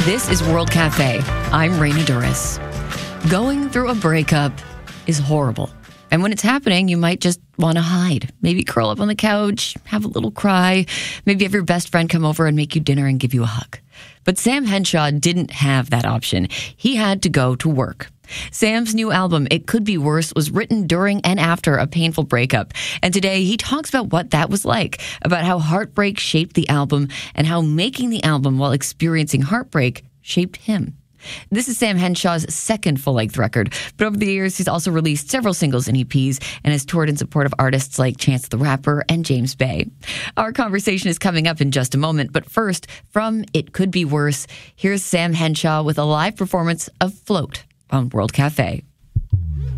This is World Cafe. I'm Raina Duras. Going through a breakup is horrible. And when it's happening, you might just want to hide. Maybe curl up on the couch, have a little cry. Maybe have your best friend come over and make you dinner and give you a hug. But Sam Henshaw didn't have that option. He had to go to work. Sam's new album, It Could Be Worse, was written during and after a painful breakup. And today he talks about what that was like, about how heartbreak shaped the album, and how making the album while experiencing heartbreak shaped him. This is Sam Henshaw's second full-length record, but over the years, he's also released several singles and EPs and has toured in support of artists like Chance the Rapper and James Bay. Our conversation is coming up in just a moment, but first, from It Could Be Worse, here's Sam Henshaw with a live performance of Float on World Cafe.